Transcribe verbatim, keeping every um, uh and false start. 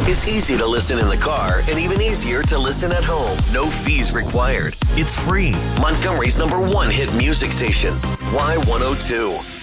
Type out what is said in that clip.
is easy to listen in the car and even easier to listen at home. No fees required. It's free. Montgomery's number one hit music station, Y one oh two.